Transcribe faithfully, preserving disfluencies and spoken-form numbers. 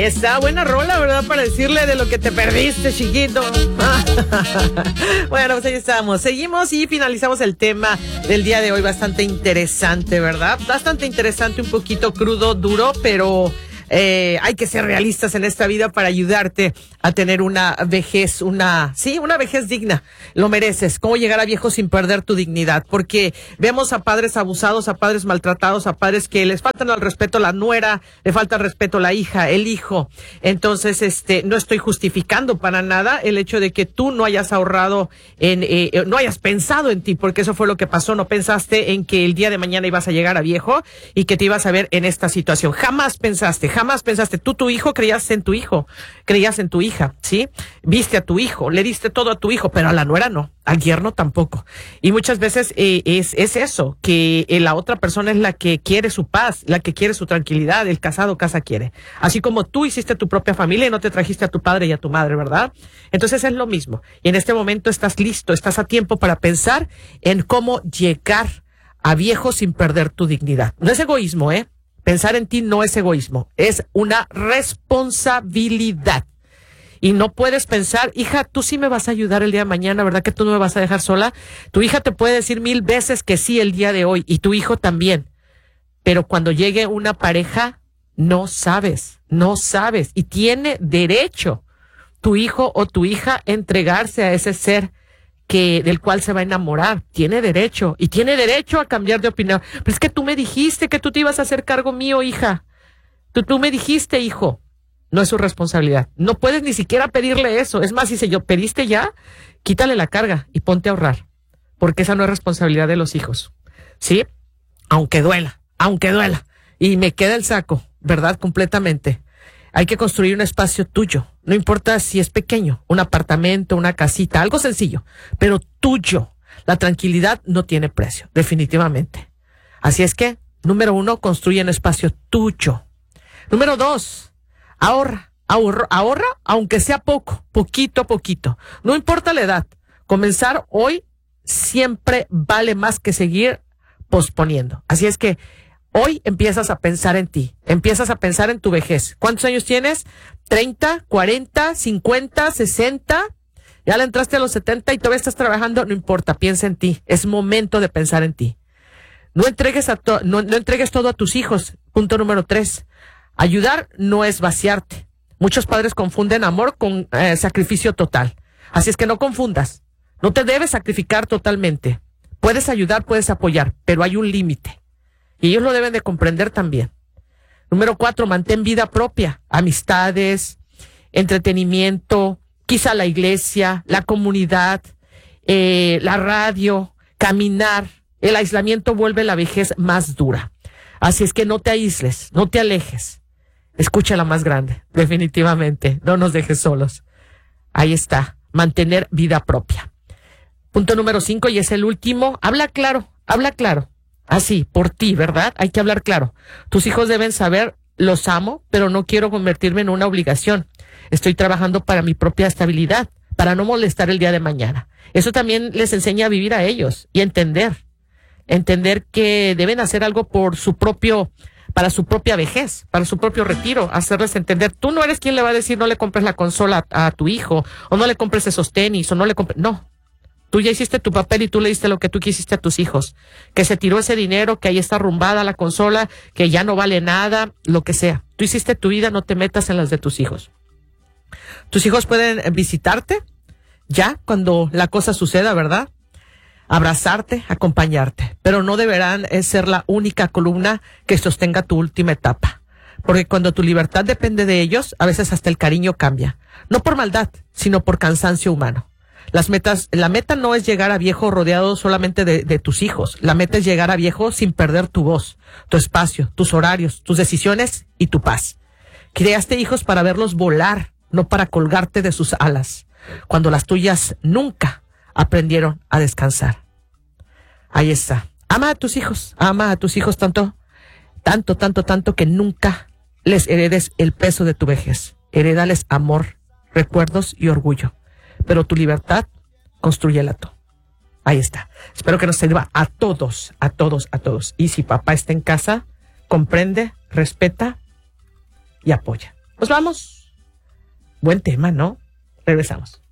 Ahí está, buena rola, ¿verdad? Para decirle de lo que te perdiste, chiquito. Bueno, pues ahí estamos. Seguimos y finalizamos el tema del día de hoy. Bastante interesante, ¿verdad? Bastante interesante, un poquito crudo, duro, pero eh, hay que ser realistas en esta vida para ayudarte a tener una vejez, una, sí, una vejez digna. Lo mereces. ¿Cómo llegar a viejo sin perder tu dignidad? Porque vemos a padres abusados, a padres maltratados, a padres que les faltan al respeto a la nuera, le falta el respeto a la hija, el hijo. Entonces, este, no estoy justificando para nada el hecho de que tú no hayas ahorrado en, eh, no hayas pensado en ti, porque eso fue lo que pasó. No pensaste en que el día de mañana ibas a llegar a viejo y que te ibas a ver en esta situación. Jamás pensaste, jamás pensaste. Tú, tu hijo, creías en tu hijo, creías en tu hija. ¿Sí? Viste a tu hijo, le diste todo a tu hijo, pero a la nuera no, al yerno tampoco. Y muchas veces eh, es, es eso, que eh, la otra persona es la que quiere su paz, la que quiere su tranquilidad, el casado casa quiere. Así como tú hiciste tu propia familia y no te trajiste a tu padre y a tu madre, ¿verdad? Entonces es lo mismo. Y en este momento estás listo, estás a tiempo para pensar en cómo llegar a viejo sin perder tu dignidad. No es egoísmo, ¿eh? Pensar en ti no es egoísmo, es una responsabilidad. Y no puedes pensar, hija, tú sí me vas a ayudar el día de mañana, ¿verdad que tú no me vas a dejar sola? Tu hija te puede decir mil veces que sí el día de hoy, y tu hijo también. Pero cuando llegue una pareja, no sabes, no sabes. Y tiene derecho tu hijo o tu hija a entregarse a ese ser que del cual se va a enamorar. Tiene derecho, y tiene derecho a cambiar de opinión. Pero es que tú me dijiste que tú te ibas a hacer cargo mío, hija. Tú, tú me dijiste, hijo. No es su responsabilidad. No puedes ni siquiera pedirle eso. Es más, si se yo pediste ya, quítale la carga y ponte a ahorrar. Porque esa no es responsabilidad de los hijos. ¿Sí? Aunque duela, aunque duela. Y me queda el saco, ¿verdad? Completamente. Hay que construir un espacio tuyo. No importa si es pequeño, un apartamento, una casita, algo sencillo, pero tuyo. La tranquilidad no tiene precio, definitivamente. Así es que, número uno, construye un espacio tuyo. Número dos, Ahorra, ahorra, ahorra, aunque sea poco, poquito a poquito. No importa la edad. Comenzar hoy siempre vale más que seguir posponiendo. Así es que hoy empiezas a pensar en ti, empiezas a pensar en tu vejez. ¿Cuántos años tienes? ¿treinta, cuarenta, cincuenta, sesenta? Ya le entraste a los setenta y todavía estás trabajando. No importa, piensa en ti. Es momento de pensar en ti. No entregues, a to- no, no entregues todo a tus hijos. Punto número tres. Ayudar no es vaciarte. Muchos padres confunden amor con eh, sacrificio total. Así es que no confundas. No te debes sacrificar totalmente. Puedes ayudar, puedes apoyar, pero hay un límite. Y ellos lo deben de comprender también. Número cuatro, mantén vida propia. Amistades, entretenimiento, quizá la iglesia, la comunidad, eh, la radio, caminar. El aislamiento vuelve la vejez más dura. Así es que no te aísles, no te alejes. Escucha la más grande, definitivamente. No nos dejes solos. Ahí está, mantener vida propia. Punto número cinco, y es el último. Habla claro, habla claro. Así, por ti, ¿verdad? Hay que hablar claro. Tus hijos deben saber, los amo, pero no quiero convertirme en una obligación. Estoy trabajando para mi propia estabilidad, para no molestar el día de mañana. Eso también les enseña a vivir a ellos y entender. Entender que deben hacer algo por su propio, para su propia vejez, para su propio retiro, hacerles entender. Tú no eres quien le va a decir no le compres la consola a, a tu hijo, o no le compres esos tenis, o no le compres, no. Tú ya hiciste tu papel y tú le diste lo que tú quisiste a tus hijos. Que se tiró ese dinero, que ahí está arrumbada la consola, que ya no vale nada, lo que sea. Tú hiciste tu vida, no te metas en las de tus hijos. Tus hijos pueden visitarte ya cuando la cosa suceda, ¿verdad? Abrazarte, acompañarte, pero no deberán ser la única columna que sostenga tu última etapa. Porque cuando tu libertad depende de ellos, a veces hasta el cariño cambia. No por maldad, sino por cansancio humano. Las metas, la meta no es llegar a viejo rodeado solamente de, de tus hijos. La meta es llegar a viejo sin perder tu voz, tu espacio, tus horarios, tus decisiones y tu paz. Creaste hijos para verlos volar, no para colgarte de sus alas, cuando las tuyas nunca aprendieron a descansar. Ahí está. Ama a tus hijos, ama a tus hijos tanto, tanto, tanto, tanto que nunca les heredes el peso de tu vejez. Herédales amor, recuerdos y orgullo. Pero tu libertad, constrúyela tú. Ahí está. Espero que nos sirva a todos, a todos, a todos. Y si papá está en casa, comprende, respeta y apoya. Pues vamos. Buen tema, ¿no? Regresamos.